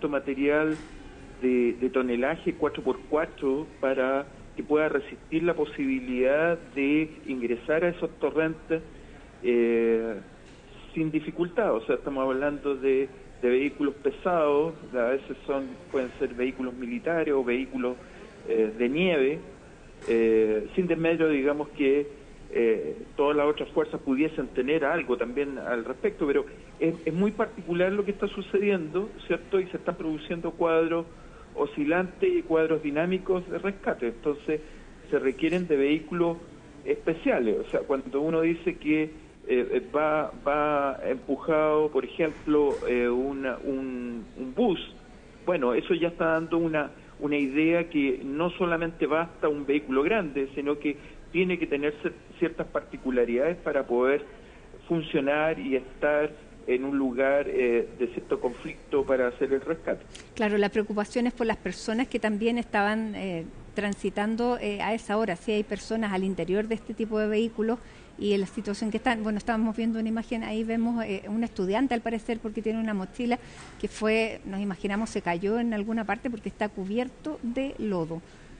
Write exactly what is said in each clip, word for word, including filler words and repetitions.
cierto material de, de tonelaje cuatro por cuatro para que pueda resistir la posibilidad de ingresar a esos torrentes eh, sin dificultad. O sea, estamos hablando de, de vehículos pesados, a veces son pueden ser vehículos militares o vehículos eh, de nieve, eh, sin desmedro, digamos, que eh, todas las otras fuerzas pudiesen tener algo también al respecto, pero es, es muy particular lo que está sucediendo, ¿cierto? Y se están produciendo cuadros oscilantes y cuadros dinámicos de rescate. Entonces se requieren de vehículos especiales. O sea, cuando uno dice que eh, va va empujado, por ejemplo, eh, una, un, un bus, bueno, eso ya está dando una una idea que no solamente basta un vehículo grande, sino que tiene que tener ciertas particularidades para poder funcionar y estar en un lugar eh, de cierto conflicto para hacer el rescate. Claro, la preocupación es por las personas que también estaban eh, transitando eh, a esa hora. Si hay personas al interior de este tipo de vehículos y en la situación que están, bueno, estábamos viendo una imagen, ahí vemos eh, un estudiante al parecer porque tiene una mochila que fue, nos imaginamos, se cayó en alguna parte porque está cubierto de lodo.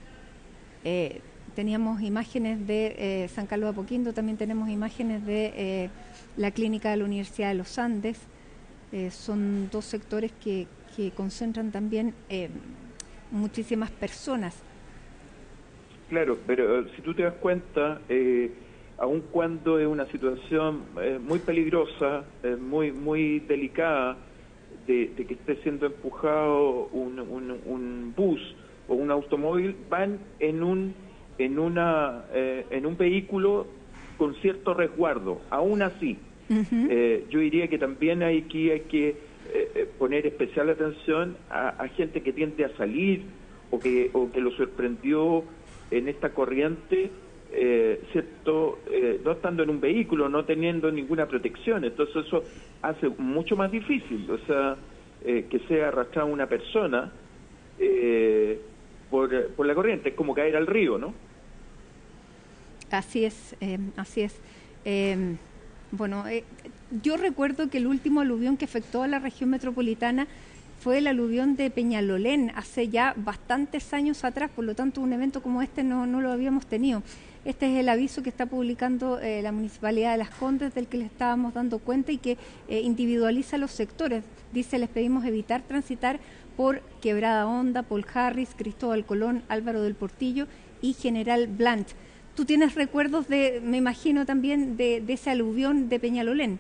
Eh, teníamos imágenes de eh, San Carlos de Apoquindo, también tenemos imágenes de eh, la clínica de la Universidad de los Andes. Eh, son dos sectores que, que concentran también eh, muchísimas personas. Claro, pero eh, si tú te das cuenta, eh, aun cuando es una situación eh, muy peligrosa, eh, muy muy delicada, de, de que esté siendo empujado un, un, un bus o un automóvil, van en un en una eh, en un vehículo con cierto resguardo. Aún así, uh-huh. eh, yo diría que también hay, aquí hay que eh, poner especial atención a, a gente que tiende a salir o que o que lo sorprendió en esta corriente, eh, cierto, eh, no estando en un vehículo, no teniendo ninguna protección. Entonces eso hace mucho más difícil, o sea, eh, que sea arrastrada una persona eh, por, por la corriente. Es como caer al río, ¿no? Así es, eh, así es. Eh, bueno, eh, yo recuerdo que el último aluvión que afectó a la región metropolitana fue el aluvión de Peñalolén hace ya bastantes años atrás, por lo tanto un evento como este no, no lo habíamos tenido. Este es el aviso que está publicando eh, la Municipalidad de Las Condes, del que le estábamos dando cuenta y que eh, individualiza los sectores. Dice, les pedimos evitar transitar por Quebrada Honda, Paul Harris, Cristóbal Colón, Álvaro del Portillo y General Blanch. ¿Tú tienes recuerdos de, me imagino también, de, de ese aluvión de Peñalolén?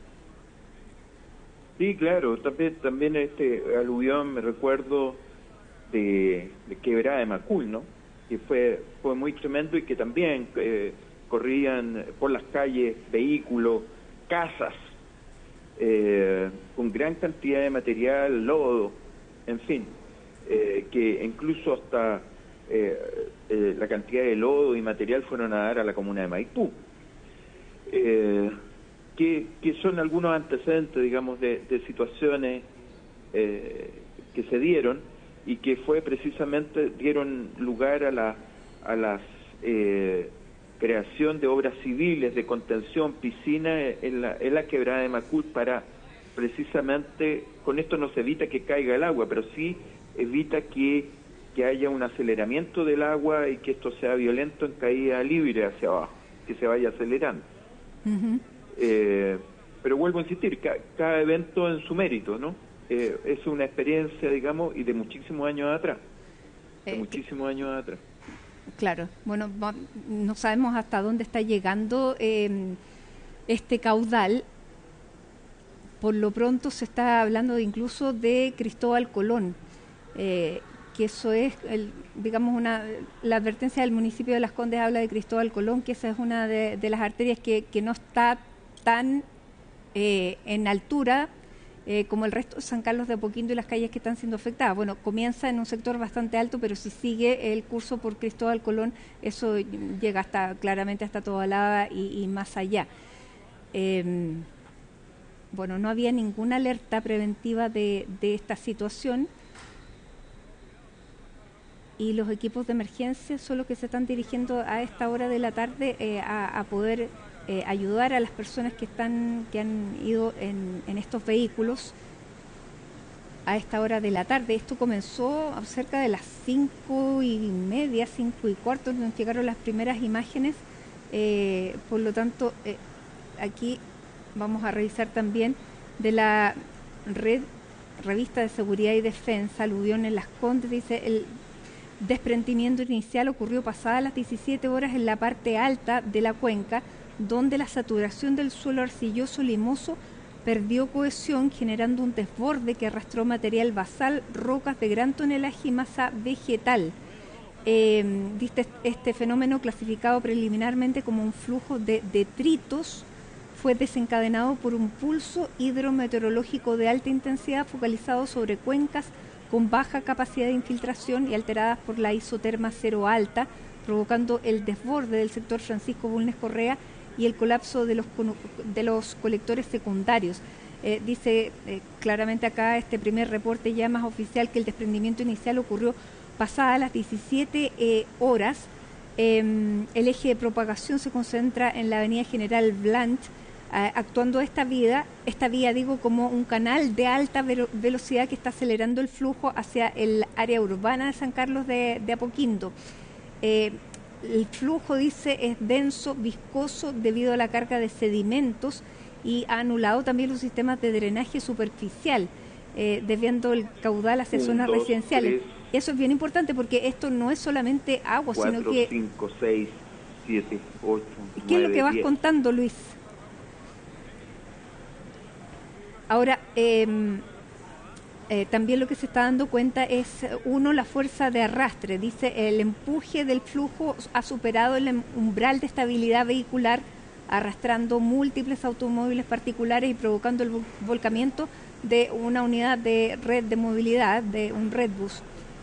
Sí, claro, también también este aluvión me recuerdo de, de Quebrada de Macul, ¿no? Que fue fue muy tremendo y que también eh, corrían por las calles vehículos, casas, eh, con gran cantidad de material, lodo, en fin, eh, que incluso hasta eh, eh, la cantidad de lodo y material fueron a dar a la comuna de Maipú. Eh, Que, que son algunos antecedentes, digamos, de, de situaciones eh, que se dieron y que fue precisamente, dieron lugar a la a las eh, creación de obras civiles de contención, piscina en la, en la Quebrada de Macul, para precisamente, con esto no se evita que caiga el agua, pero sí evita que, que haya un aceleramiento del agua y que esto sea violento en caída libre hacia abajo, que se vaya acelerando. Uh-huh. Eh, pero vuelvo a insistir, ca cada evento en su mérito, ¿no? Eh, es una experiencia, digamos, y de muchísimos años atrás, de eh, muchísimos años atrás. Claro, bueno, no sabemos hasta dónde está llegando eh, este caudal. Por lo pronto se está hablando de incluso de Cristóbal Colón, eh, que eso es, el, digamos, una la advertencia del municipio de Las Condes habla de Cristóbal Colón, que esa es una de, de las arterias que, que no está tan eh, en altura eh, como el resto de San Carlos de Apoquindo y las calles que están siendo afectadas. Bueno, comienza en un sector bastante alto, pero si sigue el curso por Cristóbal Colón, eso llega hasta claramente hasta Tobalaba y, y más allá. Eh, bueno, no había ninguna alerta preventiva de, de esta situación y los equipos de emergencia son los que se están dirigiendo a esta hora de la tarde eh, a, a poder Eh, ayudar a las personas que están que han ido en, en estos vehículos a esta hora de la tarde. Esto comenzó cerca de las cinco y media, cinco y cuarto, nos llegaron las primeras imágenes. Eh, por lo tanto, eh, aquí vamos a revisar también de la red Revista de Seguridad y Defensa, aluvión en Las Condes, dice el desprendimiento inicial ocurrió pasadas las diecisiete horas en la parte alta de la cuenca, donde la saturación del suelo arcilloso limoso perdió cohesión, generando un desborde que arrastró material basal, rocas de gran tonelaje y masa vegetal. Eh, este, este fenómeno, clasificado preliminarmente como un flujo de detritos, fue desencadenado por un pulso hidrometeorológico de alta intensidad focalizado sobre cuencas con baja capacidad de infiltración y alteradas por la isoterma cero alta, provocando el desborde del sector Francisco Bulnes Correa y el colapso de los, de los colectores secundarios. Eh, dice eh, claramente acá este primer reporte ya más oficial que el desprendimiento inicial ocurrió pasadas las diecisiete eh, horas. Eh, el eje de propagación se concentra en la avenida General Blanch, eh, actuando esta vía, esta vía digo como un canal de alta velo velocidad que está acelerando el flujo hacia el área urbana de San Carlos de, de Apoquindo. Eh, el flujo, dice, es denso, viscoso debido a la carga de sedimentos y ha anulado también los sistemas de drenaje superficial, eh, desviando el caudal hacia un, zonas dos, residenciales. Tres, Eso es bien importante porque esto no es solamente agua, cuatro, sino que... cinco, seis, siete, ocho, ¿Y qué nueve, es lo que vas diez. Contando, Luis? Ahora, eh, eh, también lo que se está dando cuenta es, uno, la fuerza de arrastre. Dice, el empuje del flujo ha superado el umbral de estabilidad vehicular, arrastrando múltiples automóviles particulares y provocando el volcamiento de una unidad de red de movilidad, de un Redbus.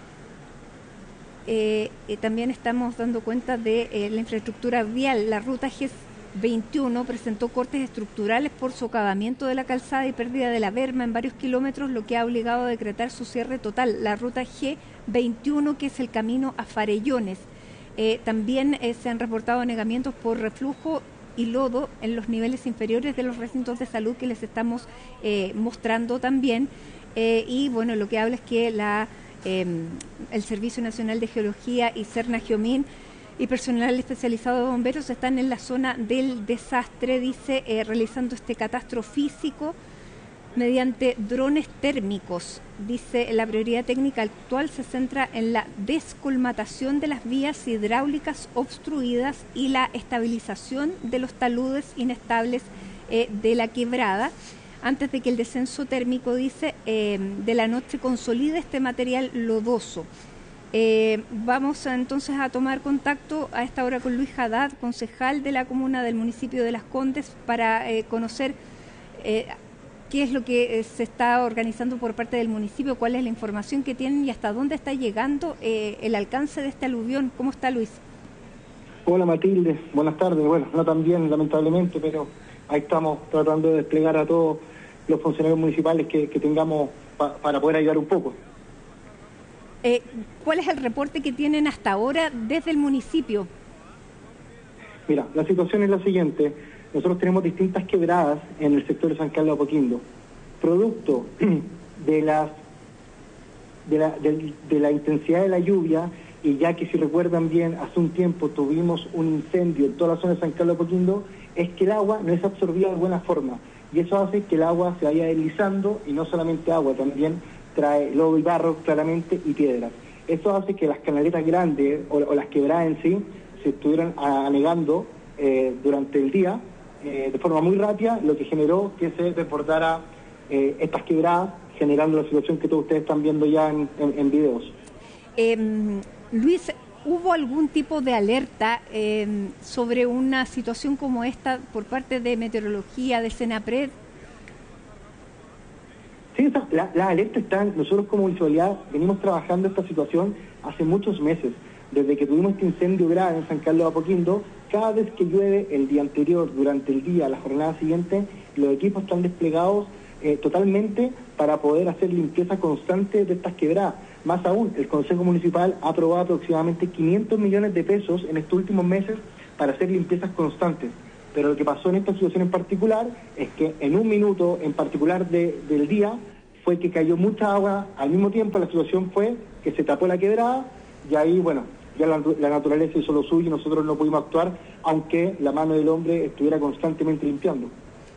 Eh, eh, también estamos dando cuenta de eh, la infraestructura vial. La ruta G veintiuno presentó cortes estructurales por socavamiento de la calzada y pérdida de la berma en varios kilómetros, lo que ha obligado a decretar su cierre total. La ruta G veintiuno, que es el camino a Farellones. Eh, también eh, se han reportado anegamientos por reflujo y lodo en los niveles inferiores de los recintos de salud que les estamos eh, mostrando también. Eh, y bueno, lo que habla es que la, eh, el Servicio Nacional de Geología y Serna Geomín y personal especializado de bomberos están en la zona del desastre, dice, eh, realizando este catastro físico mediante drones térmicos. Dice, la prioridad técnica actual se centra en la descolmatación de las vías hidráulicas obstruidas y la estabilización de los taludes inestables eh, de la quebrada, antes de que el descenso térmico, dice, eh, de la noche consolide este material lodoso. Eh, vamos a, entonces a tomar contacto a esta hora con Luis Haddad, concejal de la comuna del municipio de Las Condes, para eh, conocer eh, qué es lo que eh, se está organizando por parte del municipio, cuál es la información que tienen y hasta dónde está llegando eh, el alcance de este aluvión. ¿Cómo está, Luis? Hola, Matilde, buenas tardes. Bueno, no tan bien, lamentablemente, pero ahí estamos tratando de desplegar a todos los funcionarios municipales que, que tengamos pa, para poder ayudar un poco. Eh, ¿Cuál es el reporte que tienen hasta ahora desde el municipio? Mira, la situación es la siguiente. Nosotros tenemos distintas quebradas en el sector de San Carlos de Apoquindo. Producto de, las, de, la, de, de la intensidad de la lluvia, y ya que si recuerdan bien, hace un tiempo tuvimos un incendio en toda la zona de San Carlos de Apoquindo, es que el agua no es absorbida de buena forma. Y eso hace que el agua se vaya deslizando, y no solamente agua, también trae lodo y barro claramente y piedras. Eso hace que las canaletas grandes o, o las quebradas en sí se estuvieran anegando eh, durante el día eh, de forma muy rápida, lo que generó que se desbordara eh, estas quebradas, generando la situación que todos ustedes están viendo ya en, en, en videos. Eh, Luis, ¿hubo algún tipo de alerta eh, sobre una situación como esta por parte de meteorología, de Senapred? Sí, las la, la alertas están. Nosotros como municipalidad venimos trabajando esta situación hace muchos meses. Desde que tuvimos este incendio grave en San Carlos de Apoquindo, cada vez que llueve el día anterior, durante el día, la jornada siguiente, los equipos están desplegados eh, totalmente para poder hacer limpieza constante de estas quebradas. Más aún, el Consejo Municipal ha aprobado aproximadamente quinientos millones de pesos en estos últimos meses para hacer limpiezas constantes. Pero lo que pasó en esta situación en particular es que en un minuto en particular de, del día fue que cayó mucha agua al mismo tiempo. La situación fue que se tapó la quebrada y ahí, bueno, ya la, la naturaleza hizo lo suyo y nosotros no pudimos actuar, aunque la mano del hombre estuviera constantemente limpiando.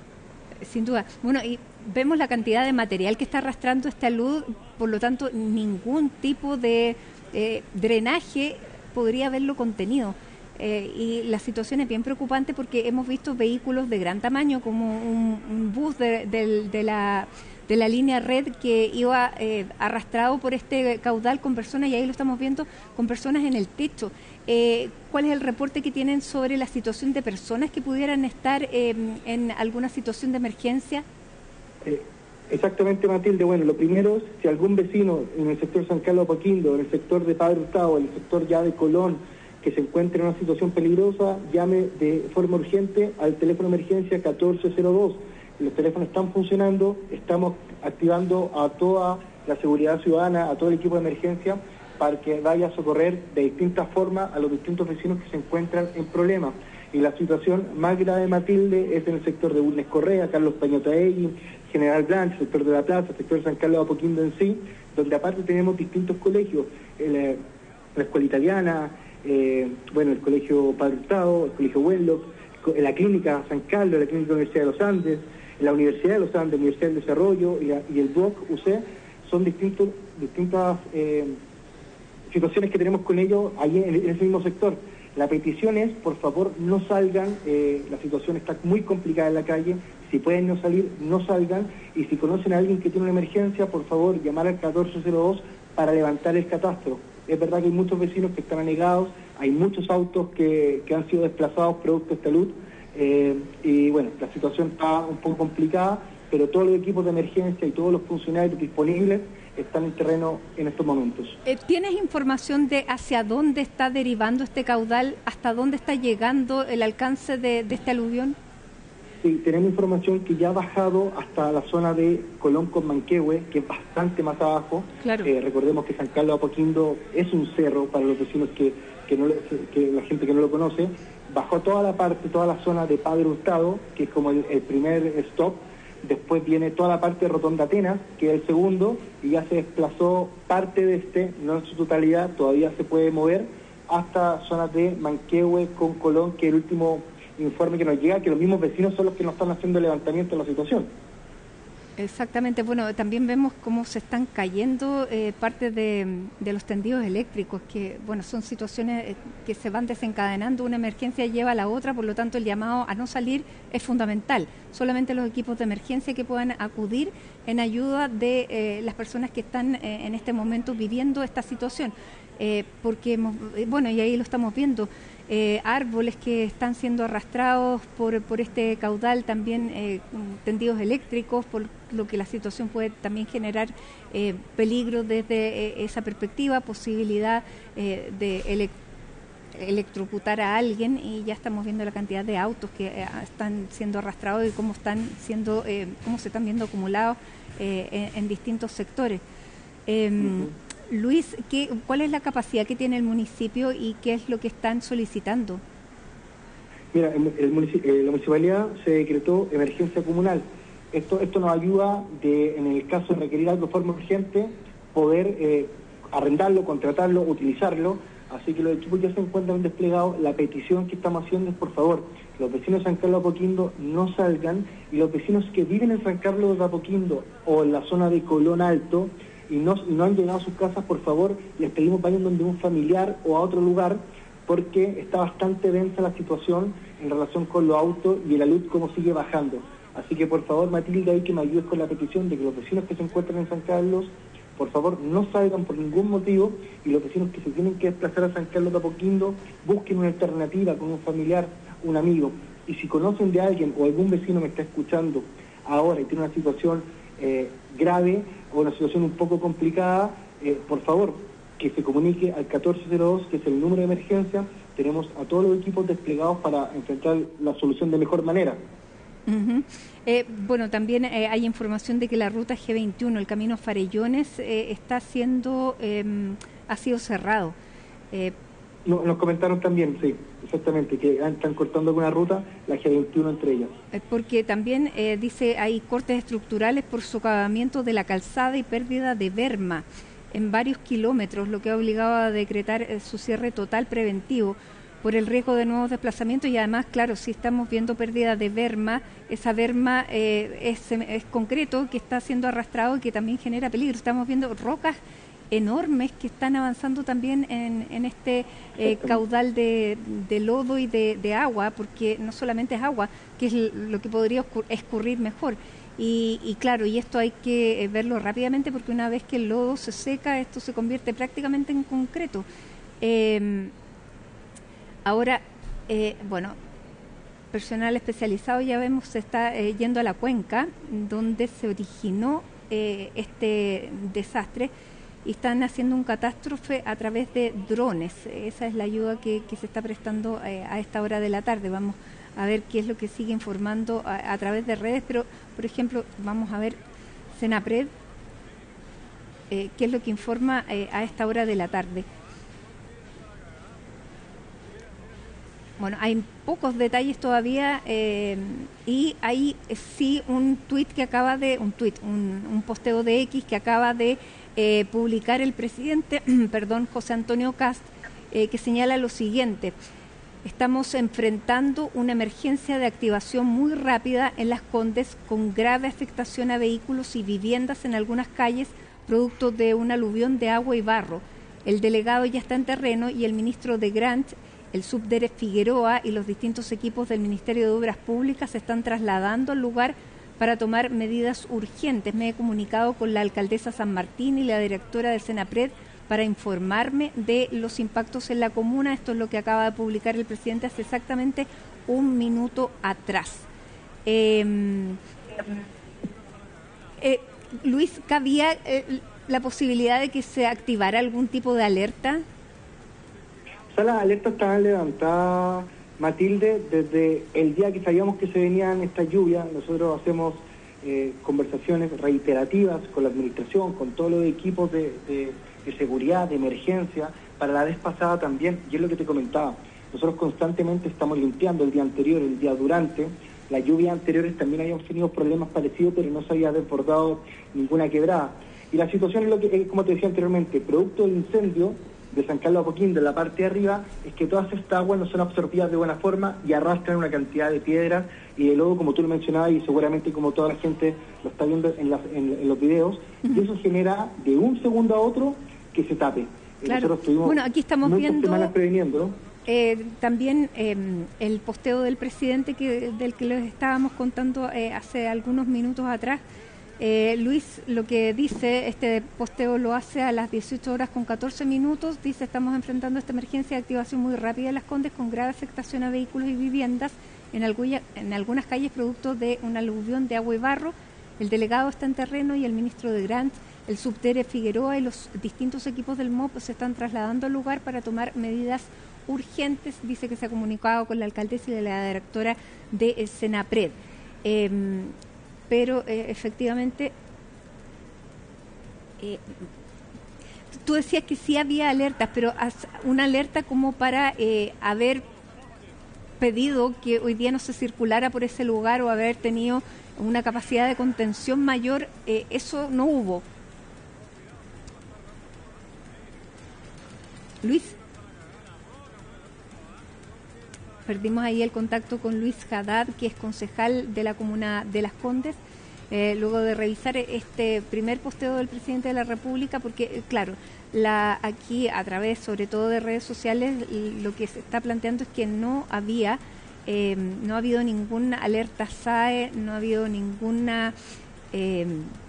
Sin duda. Bueno, y vemos la cantidad de material que está arrastrando esta luz, por lo tanto, ningún tipo de eh, drenaje podría haberlo contenido. Eh, y la situación es bien preocupante porque hemos visto vehículos de gran tamaño, como un, un bus de, de, de, la, de la línea Red que iba eh, arrastrado por este caudal con personas, y ahí lo estamos viendo, con personas en el techo. Eh, ¿Cuál es el reporte que tienen sobre la situación de personas que pudieran estar eh, en alguna situación de emergencia? Eh, exactamente, Matilde. Bueno, lo primero es, si algún vecino en el sector San Carlos de Apoquindo, en el sector de Padre Hurtado, en el sector ya de Colón, que se encuentre en una situación peligrosa, llame de forma urgente al teléfono de emergencia catorce cero dos. Los teléfonos están funcionando, estamos activando a toda la seguridad ciudadana, a todo el equipo de emergencia, para que vaya a socorrer de distintas formas a los distintos vecinos que se encuentran en problemas. Y la situación más grave, Matilde, es en el sector de Bulnes Correa, Carlos Pañotaegui, General Blanch, sector de La Plaza, sector de San Carlos de Apoquindo en sí, donde aparte tenemos distintos colegios, el, eh, la escuela italiana, eh, bueno, el colegio Padre Hurtado, el colegio Wenlock, la clínica San Carlos, la clínica Universidad de los Andes, la Universidad de los Andes, Universidad del Desarrollo y, la, y el D U O C U C, son distintos, distintas eh, situaciones que tenemos con ellos ahí en, en ese mismo sector. La petición es, por favor, no salgan, eh, la situación está muy complicada en la calle, si pueden no salir, no salgan, y si conocen a alguien que tiene una emergencia, por favor, llamar al catorce cero dos para levantar el catastro. Es verdad que hay muchos vecinos que están anegados, hay muchos autos que, que han sido desplazados producto de esta luz, eh, y bueno, la situación está un poco complicada, pero todos los equipos de emergencia y todos los funcionarios disponibles están en terreno en estos momentos. ¿Tienes información de hacia dónde está derivando este caudal, hasta dónde está llegando el alcance de, de este aluvión? Sí, tenemos información que ya ha bajado hasta la zona de Colón con Manquehue, que es bastante más abajo. Claro. Eh, recordemos que San Carlos de Apoquindo es un cerro para los vecinos que, que, no, que la gente que no lo conoce. Bajó toda la parte, toda la zona de Padre Hurtado, que es como el, el primer stop. Después viene toda la parte de Rotonda Atenas, que es el segundo, y ya se desplazó parte de este, no en su totalidad, todavía se puede mover, hasta zonas de Manquehue con Colón, que es el último informe que nos llega, que los mismos vecinos son los que nos están haciendo el levantamiento de la situación. Exactamente. Bueno, también vemos cómo se están cayendo eh, parte de, de los tendidos eléctricos, que bueno, son situaciones que se van desencadenando, una emergencia lleva a la otra, por lo tanto el llamado a no salir es fundamental. Solamente los equipos de emergencia que puedan acudir en ayuda de eh, las personas que están eh, en este momento viviendo esta situación, eh, porque hemos, bueno, y ahí lo estamos viendo. Eh, árboles que están siendo arrastrados por, por este caudal, también eh, tendidos eléctricos, por lo que la situación puede también generar eh, peligro desde eh, esa perspectiva, posibilidad eh, de elect electrocutar a alguien, y ya estamos viendo la cantidad de autos que eh, están siendo arrastrados y cómo están siendo, eh, cómo se están viendo acumulados eh, en, en distintos sectores. Eh, uh-huh. Luis, ¿qué, ¿cuál es la capacidad que tiene el municipio y qué es lo que están solicitando? Mira, el, el municip eh, la municipalidad se decretó emergencia comunal. Esto, esto nos ayuda, de, en el caso de requerir algo de forma urgente, poder eh, arrendarlo, contratarlo, utilizarlo. Así que los equipos ya se encuentran desplegados. La petición que estamos haciendo es, por favor, los vecinos de San Carlos de Apoquindo no salgan, y los vecinos que viven en San Carlos de Apoquindo o en la zona de Colón Alto, y no, y no han llegado a sus casas, por favor, les pedimos vayan donde un familiar o a otro lugar, porque está bastante densa la situación en relación con los autos y la luz como sigue bajando. Así que por favor, Matilde, hay que me ayudes con la petición de que los vecinos que se encuentran en San Carlos, por favor, no salgan por ningún motivo, y los vecinos que se tienen que desplazar a San Carlos de Apoquindo, busquen una alternativa con un familiar, un amigo. Y si conocen de alguien o algún vecino me está escuchando ahora y tiene una situación eh, grave, o una situación un poco complicada, eh, por favor, que se comunique al catorce cero dos, que es el número de emergencia. Tenemos a todos los equipos desplegados para enfrentar la solución de mejor manera. Uh-huh. eh, bueno, también eh, hay información de que la ruta G veintiuno, el camino Farellones, eh, está siendo, eh, ha sido cerrado. Eh, No, nos comentaron también, sí, exactamente, que están cortando alguna ruta, la G veintiuno entre ellas. Porque también eh, dice hay cortes estructurales por socavamiento de la calzada y pérdida de berma en varios kilómetros, lo que ha obligado a decretar eh, su cierre total preventivo por el riesgo de nuevos desplazamientos. Y además, claro, si estamos viendo pérdida de berma, esa berma eh, es, es concreto que está siendo arrastrado y que también genera peligro. Estamos viendo rocas enormes que están avanzando también en, en este eh, caudal de, de lodo y de, de agua, porque no solamente es agua, que es lo que podría escurrir mejor. Y, y claro, y esto hay que eh, verlo rápidamente, porque una vez que el lodo se seca, esto se convierte prácticamente en concreto. Eh, ahora, eh, bueno, personal especializado, ya vemos, se está eh, yendo a la cuenca donde se originó eh, este desastre, y están haciendo un catástrofe a través de drones. Esa es la ayuda que, que se está prestando eh, a esta hora de la tarde. Vamos a ver qué es lo que sigue informando a, a través de redes, pero, por ejemplo, vamos a ver Senapred, eh, qué es lo que informa eh, a esta hora de la tarde. Bueno, hay pocos detalles todavía eh, y hay eh, sí un tuit que acaba de, un tuit, un, un posteo de X que acaba de eh, publicar el presidente, perdón, José Antonio Kast, eh, que señala lo siguiente: estamos enfrentando una emergencia de activación muy rápida en Las Condes con grave afectación a vehículos y viviendas en algunas calles, producto de un aluvión de agua y barro. El delegado ya está en terreno y el ministro de Grant, el subdere Figueroa y los distintos equipos del Ministerio de Obras Públicas se están trasladando al lugar para tomar medidas urgentes. Me he comunicado con la alcaldesa San Martín y la directora del Senapred para informarme de los impactos en la comuna. Esto es lo que acaba de publicar el presidente hace exactamente un minuto atrás. Eh, eh, Luis, ¿cabía eh, la posibilidad de que se activara algún tipo de alerta? Las alertas estaban levantadas, Matilde, desde el día que sabíamos que se venían estas lluvias. Nosotros hacemos eh, conversaciones reiterativas con la administración, con todos los equipos de, de, de seguridad, de emergencia, para la vez pasada también, y es lo que te comentaba, nosotros constantemente estamos limpiando el día anterior, el día durante. Las lluvias anteriores también habíamos tenido problemas parecidos, pero no se había desbordado ninguna quebrada. Y la situación es lo que, como te decía anteriormente, producto del incendio de San Carlos de Apoquindo, en la parte de arriba, es que todas estas aguas no son absorbidas de buena forma y arrastran una cantidad de piedras y de lodo, como tú lo mencionabas, y seguramente como toda la gente lo está viendo en, la, en, en los videos, uh-huh. Y eso genera de un segundo a otro que se tape. Claro. Nosotros tuvimos bueno, aquí estamos muchas viendo semanas previniendo, ¿no? eh, también eh, el posteo del presidente que del que les estábamos contando eh, hace algunos minutos atrás. Eh, Luis, lo que dice, este posteo lo hace a las dieciocho horas con catorce minutos, dice: estamos enfrentando esta emergencia de activación muy rápida en Las Condes con grave afectación a vehículos y viviendas en, alguna, en algunas calles producto de una aluvión de agua y barro. El delegado está en terreno y el ministro de Grant, el subdere Figueroa y los distintos equipos del M O P se están trasladando al lugar para tomar medidas urgentes. Dice que se ha comunicado con la alcaldesa y la directora de Senapred. Eh, pero eh, efectivamente, eh, tú decías que sí había alertas, pero una alerta como para eh, haber pedido que hoy día no se circulara por ese lugar o haber tenido una capacidad de contención mayor, eh, eso no hubo. Luis, perdimos ahí el contacto con Luis Haddad, que es concejal de la comuna de Las Condes, eh, luego de revisar este primer posteo del presidente de la República, porque claro, la aquí a través sobre todo de redes sociales lo que se está planteando es que no había eh, no ha habido ninguna alerta S A E, no ha habido ninguna eh,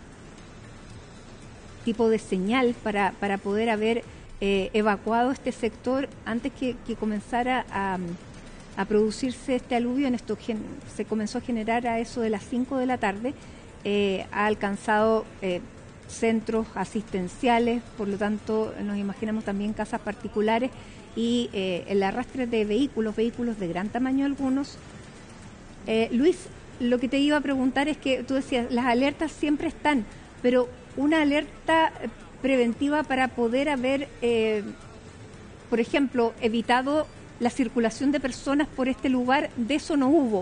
tipo de señal para, para poder haber eh, evacuado este sector antes que, que comenzara a a producirse este aluvión. Esto gen, se comenzó a generar a eso de las cinco de la tarde, eh, ha alcanzado eh, centros asistenciales, por lo tanto nos imaginamos también casas particulares y eh, el arrastre de vehículos, vehículos de gran tamaño algunos. Eh, Luis, lo que te iba a preguntar es que tú decías, las alertas siempre están, pero una alerta preventiva para poder haber... Eh, por ejemplo, evitado la circulación de personas por este lugar, de eso no hubo.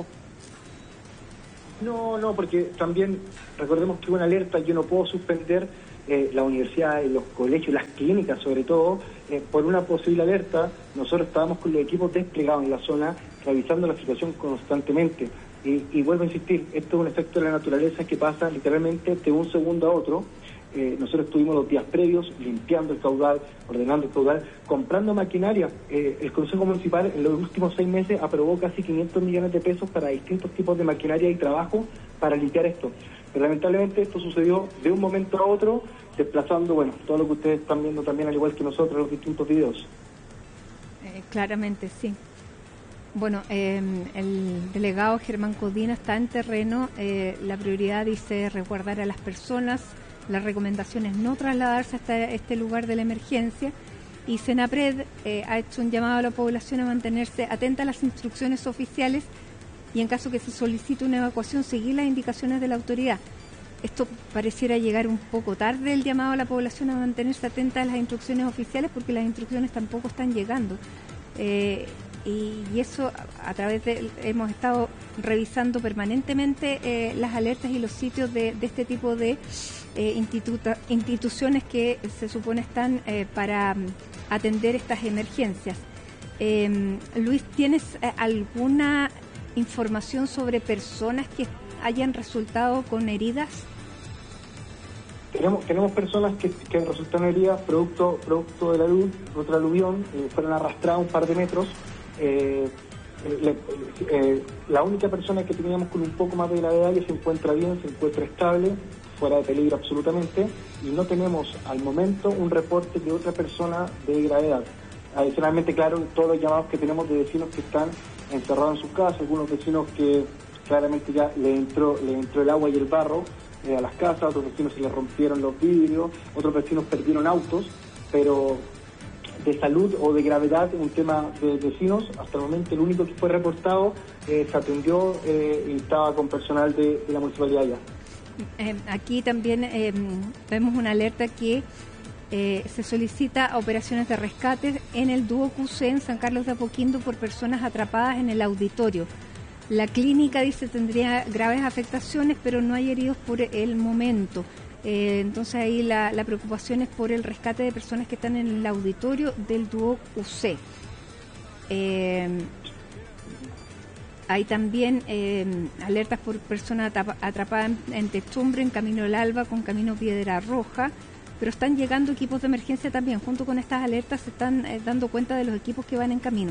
No, no, porque también recordemos que hubo una alerta, yo no puedo suspender eh, la universidad, los colegios, las clínicas sobre todo, eh, por una posible alerta. Nosotros estábamos con los equipos desplegados en la zona, revisando la situación constantemente. Y, y vuelvo a insistir, esto es un efecto de la naturaleza que pasa literalmente de un segundo a otro. Eh, nosotros estuvimos los días previos limpiando el caudal, ordenando el caudal, comprando maquinaria. Eh, el Consejo Municipal en los últimos seis meses aprobó casi quinientos millones de pesos para distintos tipos de maquinaria y trabajo para limpiar esto. Pero lamentablemente esto sucedió de un momento a otro, desplazando, bueno, todo lo que ustedes están viendo también, al igual que nosotros, los distintos videos. Eh, claramente, sí. Bueno, eh, el delegado Germán Codina está en terreno. Eh, la prioridad dice resguardar a las personas. La recomendación es no trasladarse hasta este lugar de la emergencia, y Senapred eh, ha hecho un llamado a la población a mantenerse atenta a las instrucciones oficiales y, en caso que se solicite una evacuación, seguir las indicaciones de la autoridad. Esto pareciera llegar un poco tarde, el llamado a la población a mantenerse atenta a las instrucciones oficiales, porque las instrucciones tampoco están llegando. Eh, y, y eso a, a través de, hemos estado revisando permanentemente eh, las alertas y los sitios de, de este tipo de Eh, instituta, instituciones que se supone están eh, para um, atender estas emergencias. Eh, Luis, ¿tienes eh, alguna información sobre personas que hayan resultado con heridas? Tenemos, tenemos personas que, que resultaron heridas producto, producto de la luz, otro aluvión, eh, fueron arrastradas un par de metros. Eh, le, eh, la única persona que teníamos con un poco más de gravedad que se encuentra bien, se encuentra estable, fuera de peligro absolutamente, y no tenemos al momento un reporte de otra persona de gravedad. Adicionalmente, claro, todos los llamados que tenemos de vecinos que están encerrados en sus casas, algunos vecinos que claramente ya le entró, le entró el agua y el barro eh, a las casas, otros vecinos se les rompieron los vidrios, otros vecinos perdieron autos, pero de salud o de gravedad, un tema de vecinos, hasta el momento el único que fue reportado eh, se atendió eh, y estaba con personal de, de la municipalidad ya. Eh, aquí también eh, vemos una alerta que eh, se solicita operaciones de rescate en el Dúo Q C en San Carlos de Apoquindo por personas atrapadas en el auditorio. La clínica dice tendría graves afectaciones, pero no hay heridos por el momento. Eh, entonces ahí la, la preocupación es por el rescate de personas que están en el auditorio del Dúo Q C. Eh, Hay también eh, alertas por personas atrapadas en, en techumbre, en Camino del Alba, con Camino Piedra Roja, pero están llegando equipos de emergencia también. Junto con estas alertas se están eh, dando cuenta de los equipos que van en camino.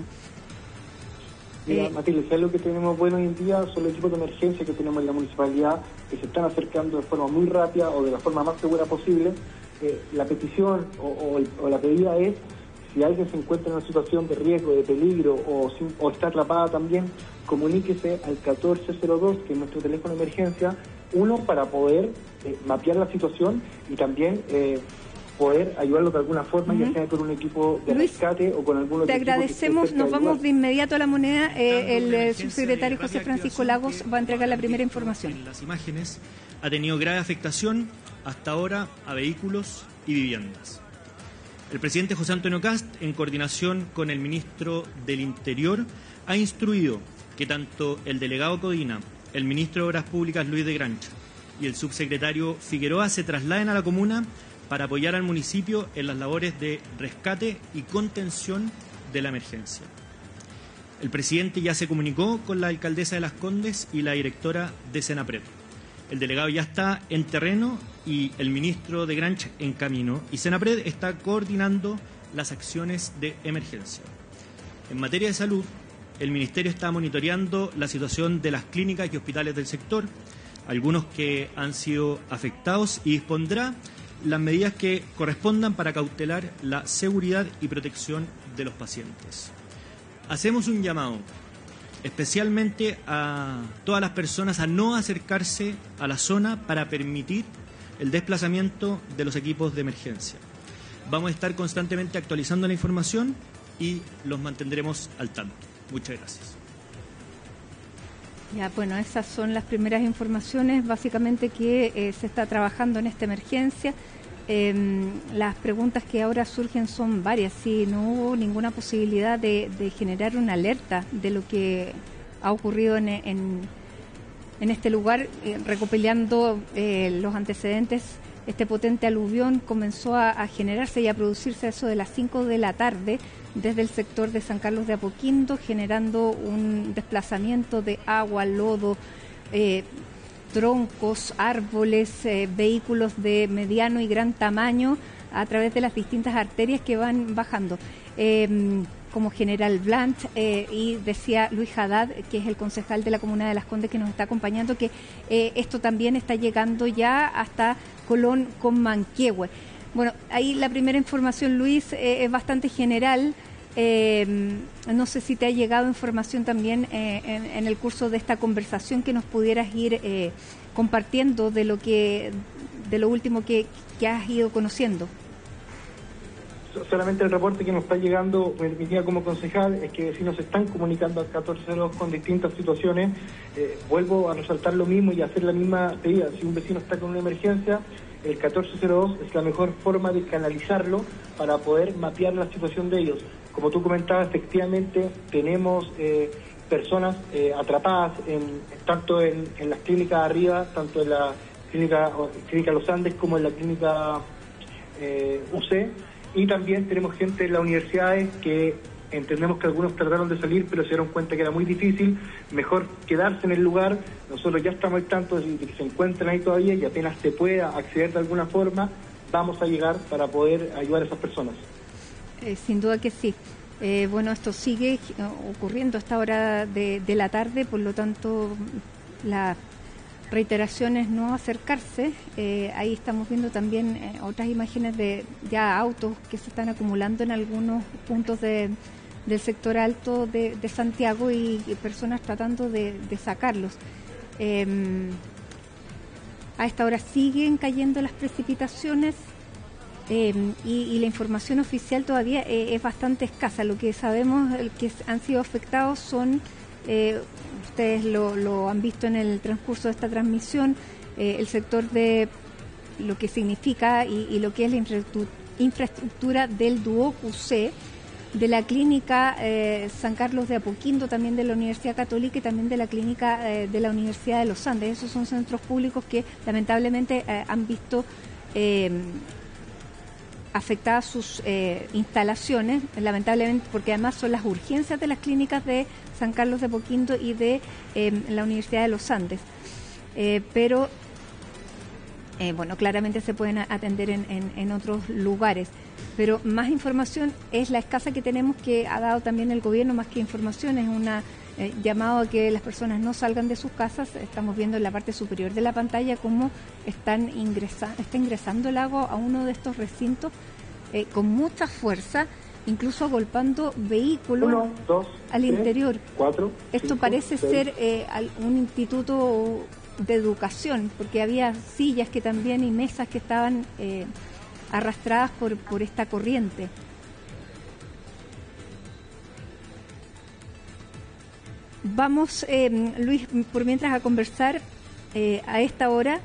Mira, eh, Matilde, si algo que tenemos bueno hoy en día son los equipos de emergencia que tenemos en la municipalidad, que se están acercando de forma muy rápida o de la forma más segura posible. Eh, la petición o, o, el, o la pedida es, si alguien se encuentra en una situación de riesgo, de peligro o, sin, o está atrapada también, comuníquese al catorce cero dos, que es nuestro teléfono de emergencia, uno, para poder eh, mapear la situación y también eh, poder ayudarlo de alguna forma, uh-huh. ya sea con un equipo de Luis, rescate o con algunos. Te agradecemos, nos vamos de inmediato a la moneda. Eh, el eh, subsecretario José Francisco Lagos va a entregar la primera información. En las imágenes ha tenido grave afectación hasta ahora a vehículos y viviendas. El presidente José Antonio Kast, en coordinación con el ministro del Interior, ha instruido que tanto el delegado Codina, el ministro de Obras Públicas Luis de Grancha y el subsecretario Figueroa se trasladen a la comuna para apoyar al municipio en las labores de rescate y contención de la emergencia. El presidente ya se comunicó con la alcaldesa de Las Condes y la directora de Senapred. El delegado ya está en terreno y el ministro de Grancha en camino, y Senapred está coordinando las acciones de emergencia. En materia de salud, el Ministerio está monitoreando la situación de las clínicas y hospitales del sector, algunos que han sido afectados, y dispondrá las medidas que correspondan para cautelar la seguridad y protección de los pacientes. Hacemos un llamado especialmente a todas las personas a no acercarse a la zona para permitir el desplazamiento de los equipos de emergencia. Vamos a estar constantemente actualizando la información y los mantendremos al tanto. Muchas gracias. Ya, bueno, esas son las primeras informaciones, básicamente que eh, se está trabajando en esta emergencia. Eh, las preguntas que ahora surgen son varias. Si no hubo ninguna posibilidad de, de generar una alerta de lo que ha ocurrido en, en, en este lugar, eh, recopilando eh, los antecedentes, este potente aluvión comenzó a, a generarse y a producirse a eso de las cinco de la tarde desde el sector de San Carlos de Apoquindo, generando un desplazamiento de agua, lodo, eh, troncos, árboles, eh, vehículos de mediano y gran tamaño a través de las distintas arterias que van bajando. Eh, como General Blanch, eh, y decía Luis Haddad, que es el concejal de la Comuna de Las Condes que nos está acompañando, que eh, esto también está llegando ya hasta Colón con Manquehue. Bueno, ahí la primera información, Luis, eh, es bastante general. Eh, no sé si te ha llegado información también eh, en, en el curso de esta conversación que nos pudieras ir eh, compartiendo de lo que de lo último que, que has ido conociendo. Solamente el reporte que nos está llegando, mi día como concejal, es que vecinos se están comunicando al catorce cero dos con distintas situaciones. Eh, vuelvo a resaltar lo mismo y a hacer la misma pedida. Si un vecino está con una emergencia, el catorce cero dos es la mejor forma de canalizarlo para poder mapear la situación de ellos. Como tú comentabas, efectivamente tenemos eh, personas eh, atrapadas en, tanto en, en las clínicas arriba, tanto en la clínica, clínica Los Andes como en la clínica eh, U C, y también tenemos gente en las universidades que entendemos que algunos trataron de salir, pero se dieron cuenta que era muy difícil, mejor quedarse en el lugar. Nosotros ya estamos al tanto de que se encuentran ahí todavía y apenas se pueda acceder de alguna forma, vamos a llegar para poder ayudar a esas personas. Eh, sin duda que sí. Eh, bueno, esto sigue ocurriendo a esta hora de, de la tarde, por lo tanto la reiteración es no acercarse. Eh, ahí estamos viendo también eh, otras imágenes de ya autos que se están acumulando en algunos puntos de, del sector alto de, de Santiago y, y personas tratando de, de sacarlos. Eh, a esta hora siguen cayendo las precipitaciones. Eh, y, y la información oficial todavía eh, es bastante escasa. Lo que sabemos el que han sido afectados son, eh, ustedes lo, lo han visto en el transcurso de esta transmisión, eh, el sector de lo que significa y, y lo que es la infraestructura, infraestructura del Duoc U C, de la clínica eh, San Carlos de Apoquindo, también de la Universidad Católica y también de la clínica eh, de la Universidad de los Andes. Esos son centros públicos que lamentablemente eh, han visto eh, afectadas sus eh, instalaciones, lamentablemente, porque además son las urgencias de las clínicas de San Carlos de Apoquindo y de eh, la Universidad de los Andes. Eh, pero, eh, bueno, claramente se pueden atender en, en, en otros lugares. Pero más información es la escasa que tenemos, que ha dado también el gobierno, más que información, es una eh, llamado a que las personas no salgan de sus casas. Estamos viendo en la parte superior de la pantalla cómo están ingresa, está ingresando el agua a uno de estos recintos eh, con mucha fuerza, incluso agolpando vehículos Uno, dos, al tres, interior. Cuatro, Esto cinco, parece seis. ser eh, un instituto de educación, porque había sillas que también y mesas que estaban eh, arrastradas por, por esta corriente. Vamos, eh, Luis, por mientras a conversar eh, a esta hora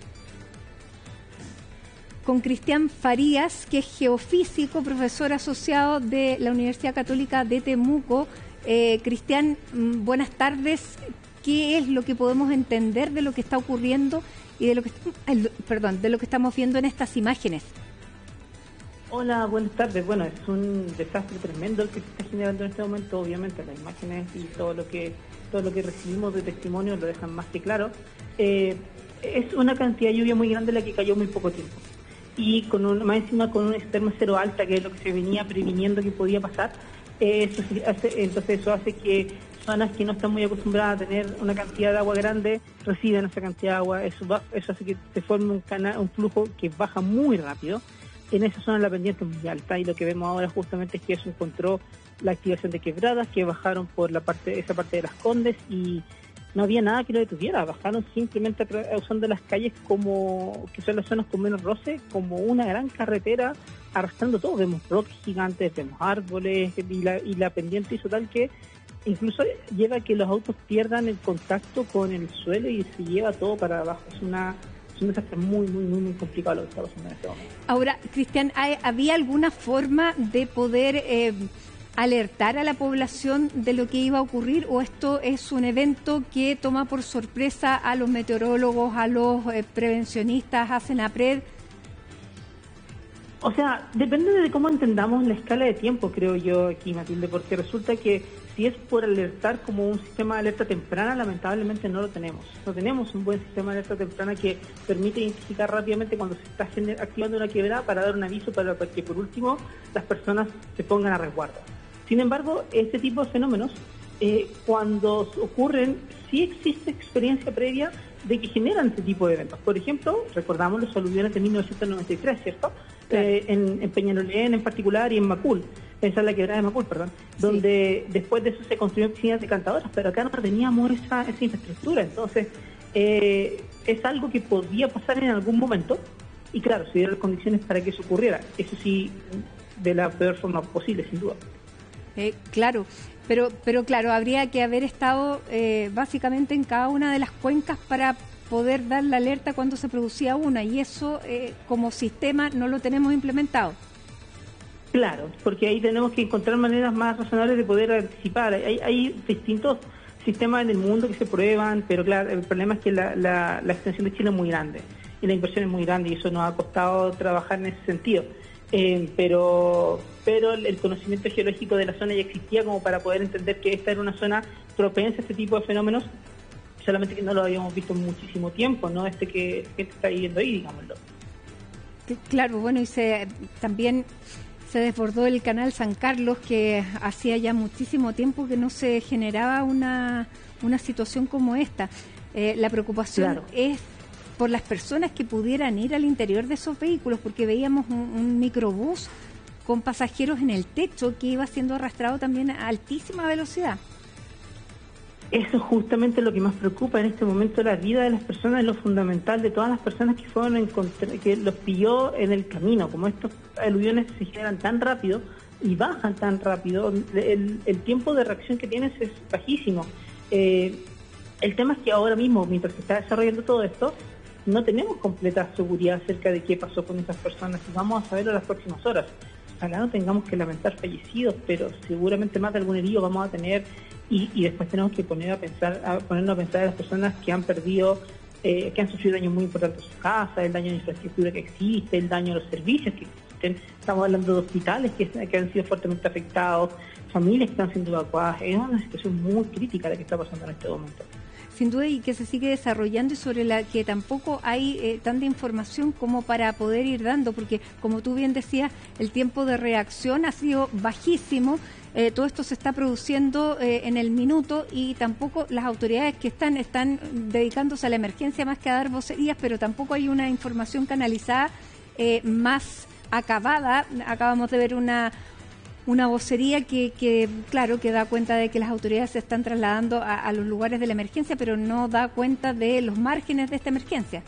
con Cristian Farías, que es geofísico, profesor asociado de la Universidad Católica de Temuco. Eh, Cristian, buenas tardes. ¿Qué es lo que podemos entender de lo que está ocurriendo y de lo que, el, perdón, de lo que estamos viendo en estas imágenes? Hola, buenas tardes. Bueno, es un desastre tremendo el que se está generando en este momento. Obviamente las imágenes y todo lo que todo lo que recibimos de testimonios lo dejan más que claro. Eh, es una cantidad de lluvia muy grande la que cayó muy poco tiempo. Y con un, más encima con un extremo cero alta, que es lo que se venía previniendo que podía pasar. Eh, eso hace, entonces eso hace que zonas que no están muy acostumbradas a tener una cantidad de agua grande reciben esa cantidad de agua. Eso, va, eso hace que se forme un, canal, un flujo que baja muy rápido. En esa zona la pendiente es muy alta y lo que vemos ahora justamente es que eso encontró la activación de quebradas que bajaron por la parte esa parte de Las Condes y no había nada que lo detuviera. Bajaron simplemente usando las calles como que son las zonas con menos roce, como una gran carretera arrastrando todo. Vemos bloques gigantes, vemos árboles y la, y la pendiente hizo tal que incluso lleva a que los autos pierdan el contacto con el suelo y se lleva todo para abajo. Es una es un desastre muy, muy, muy, muy complicado lo que está pasando en este momento. Ahora, Cristian, ¿había alguna forma de poder eh, alertar a la población de lo que iba a ocurrir, o esto es un evento que toma por sorpresa a los meteorólogos, a los eh, prevencionistas, a Senapred? O sea, depende de cómo entendamos la escala de tiempo, creo yo aquí, Matilde, porque resulta que si es por alertar como un sistema de alerta temprana, lamentablemente no lo tenemos. No tenemos un buen sistema de alerta temprana que permite identificar rápidamente cuando se está activando una quebrada para dar un aviso para que, por último, las personas se pongan a resguardo. Sin embargo, este tipo de fenómenos, eh, cuando ocurren, sí existe experiencia previa de que generan este tipo de eventos. Por ejemplo, recordamos los aluviones de mil novecientos noventa y tres, ¿cierto? Claro. Eh, en, en Peñalolén en particular y en Macul, en la quebrada de Macul, perdón, sí. Donde después de eso se construyeron piscinas decantadoras, pero acá no teníamos esa, esa infraestructura. Entonces, eh, es algo que podía pasar en algún momento y claro, se dieron las condiciones para que eso ocurriera. Eso sí, de la peor forma posible, sin duda. Eh, claro, pero, pero claro, habría que haber estado eh, básicamente en cada una de las cuencas para poder dar la alerta cuando se producía una, y eso eh, como sistema no lo tenemos implementado. Claro, porque ahí tenemos que encontrar maneras más razonables de poder anticipar. Hay, hay distintos sistemas en el mundo que se prueban, pero claro, el problema es que la, la, la extensión de Chile es muy grande y la inversión es muy grande y eso nos ha costado trabajar en ese sentido. Eh, pero pero el conocimiento geológico de la zona ya existía como para poder entender que esta era una zona propensa a este tipo de fenómenos, solamente que no lo habíamos visto en muchísimo tiempo, ¿no? Este que, que está viviendo ahí, digámoslo. Claro, bueno, y se, también se desbordó el canal San Carlos, que hacía ya muchísimo tiempo que no se generaba una, una situación como esta. Eh, la preocupación claro. es por las personas que pudieran ir al interior de esos vehículos, porque veíamos un, un microbús con pasajeros en el techo que iba siendo arrastrado también a altísima velocidad. Eso es justamente lo que más preocupa en este momento, la vida de las personas, es lo fundamental de todas las personas que fueron a encontrar, que los pilló en el camino. Como estos aluviones se generan tan rápido y bajan tan rápido, el, el tiempo de reacción que tienes es bajísimo. Eh, el tema es que ahora mismo, mientras se está desarrollando todo esto, no tenemos completa seguridad acerca de qué pasó con esas personas y vamos a saberlo en las próximas horas. Ojalá no tengamos que lamentar fallecidos, pero seguramente más de algún herido vamos a tener y, y después tenemos que poner a pensar, a ponernos a pensar en las personas que han perdido, eh, que han sufrido daños muy importantes en sus casas, el daño de infraestructura que existe, el daño a los servicios que existen. Estamos hablando de hospitales que, que han sido fuertemente afectados, familias que están siendo evacuadas. Es una situación muy crítica la que está pasando en este momento. Sin duda, y que se sigue desarrollando y sobre la que tampoco hay eh, tanta información como para poder ir dando, porque como tú bien decías, el tiempo de reacción ha sido bajísimo, eh, todo esto se está produciendo eh, en el minuto y tampoco las autoridades que están, están dedicándose a la emergencia más que a dar vocerías, pero tampoco hay una información canalizada eh, más acabada. Acabamos de ver una... una vocería que, que, claro, que da cuenta de que las autoridades se están trasladando a, a los lugares de la emergencia, pero no da cuenta de los márgenes de esta emergencia.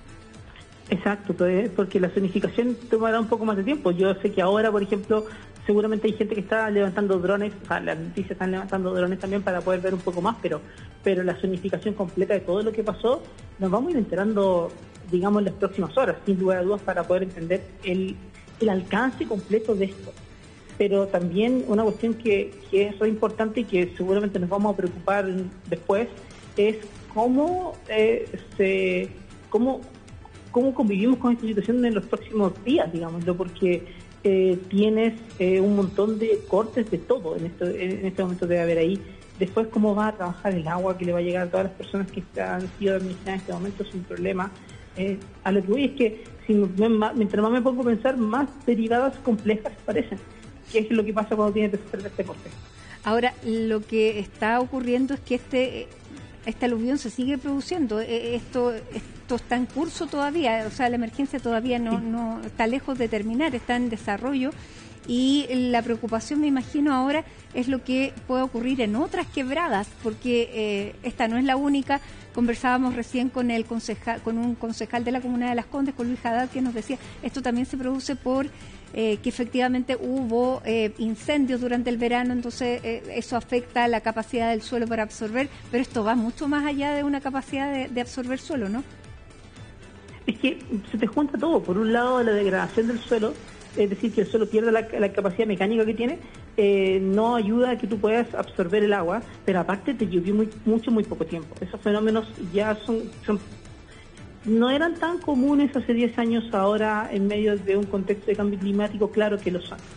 Exacto, porque la zonificación tomará un poco más de tiempo. Yo sé que ahora, por ejemplo, seguramente hay gente que está levantando drones, o sea, las noticias están levantando drones también para poder ver un poco más, pero, pero la zonificación completa de todo lo que pasó, nos vamos a ir enterando, digamos, en las próximas horas, sin lugar a dudas, para poder entender el, el alcance completo de esto. Pero también una cuestión que, que es muy importante y que seguramente nos vamos a preocupar después es cómo eh, se cómo, cómo convivimos con esta situación en los próximos días, digámoslo, porque eh, tienes eh, un montón de cortes de todo en, esto, en este momento debe haber ahí. Después, cómo va a trabajar el agua que le va a llegar a todas las personas que han sido administradas en este momento sin problema. Eh, a lo que voy es que si me, mientras más me pongo a pensar, más derivadas complejas parecen. ¿Qué es lo que pasa cuando tienes que hacer este corte? Ahora, lo que está ocurriendo es que este este aluvión se sigue produciendo. Esto esto está en curso todavía, o sea, la emergencia todavía no, no está lejos de terminar, está en desarrollo. Y la preocupación, me imagino ahora, es lo que puede ocurrir en otras quebradas, porque eh, esta no es la única. Conversábamos recién con el concejal, con un concejal de la Comuna de Las Condes, con Luis Haddad, que nos decía, esto también se produce por eh, que efectivamente hubo eh, incendios durante el verano, entonces eh, eso afecta la capacidad del suelo para absorber, pero esto va mucho más allá de una capacidad de, de absorber suelo, ¿no? es que se te junta todo. Por un lado, la degradación del suelo, es decir, que el suelo pierde la, la capacidad mecánica que tiene, eh, no ayuda a que tú puedas absorber el agua, pero aparte te llovió muy, mucho, muy poco tiempo. Esos fenómenos ya son, son no eran tan comunes hace diez años, ahora en medio de un contexto de cambio climático, claro que lo son.